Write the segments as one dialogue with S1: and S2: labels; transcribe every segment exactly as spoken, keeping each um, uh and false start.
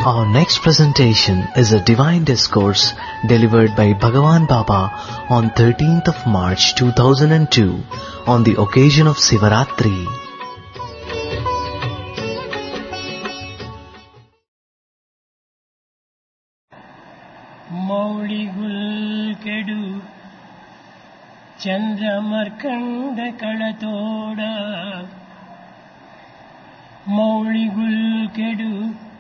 S1: Our next presentation is a divine discourse delivered by Bhagavan Baba on thirteenth of March two thousand two on the occasion of Sivaratri.
S2: ಮೌಳಿಗುಲ್ ಕೆಡು ಚಂದ್ರಮರ್ಕಂಡ ಕಳತೋಡ ಮೌಳಿಗುಲ್ ಕೆಡು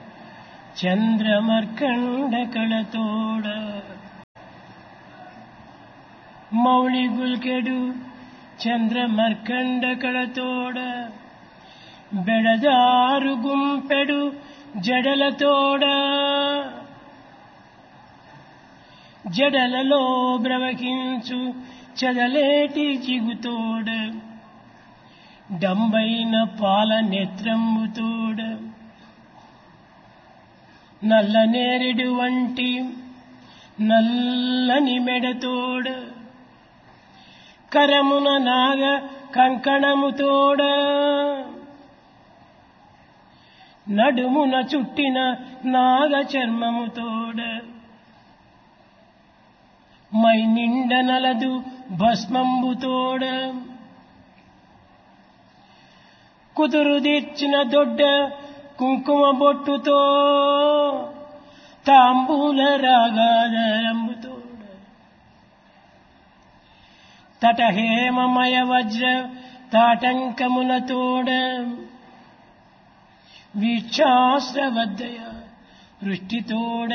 S2: ಚಂದ್ರಮರ್ಕಂಡ ಕಳತೋಡ ಮೌಳಿಗುಲ್ ಕೆಡು ಚಂದ್ರಮರ್ಕಂಡ ಕಳತೋಡ ಬೆಡದಾರು ಗುಂಪೆಡು ಜಡಲತೋಡ జడలలో బ్రవకించు చదలేటి జిగుతోడ డంబైన పాల నేత్రంబుతోడ నల్ల నేరెడు వంటి నల్లని మెడతోడ కరమున నాగ కంకణముతోడ నడుమున చుట్టిన నాగ చర్మముతోడ my నిండ నలదు భస్మంబుతోడ కుదురు తీర్చిన దొడ్డ కుంకుమ బొట్టుతో తాంబూల రాగాదరంబుతోడ తటహేమమయ వజ్ర తాటంకములతోడ వీక్షాశ్రవద్దయ వృష్టితోడ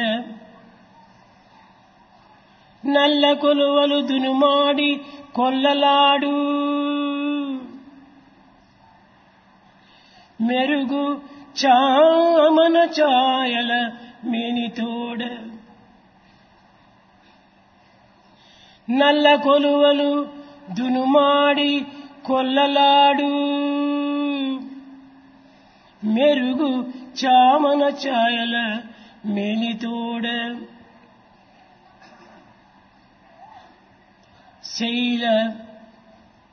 S2: నల్ల కొలువలు దునుమాడి కొల్లలాడు మెరుగు చామన ఛాయల మేనితోడ నల్ల కొలువలు దునుమాడి కొల్లలాడు మెరుగు చామన ఛాయల మేనితోడ శైల